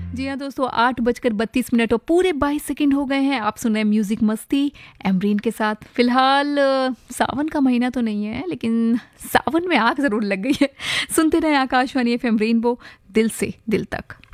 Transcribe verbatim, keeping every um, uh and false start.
जी हाँ दोस्तों, आठ बजकर बत्तीस मिनट और पूरे बाईस सेकंड हो गए हैं। आप सुन रहे हैं म्यूजिक मस्ती एमरीन के साथ। फिलहाल अ, सावन का महीना तो नहीं है, लेकिन सावन में आग जरूर लग गई है। सुनते रहे आकाशवाणी एफएम रेनबो, दिल से दिल तक।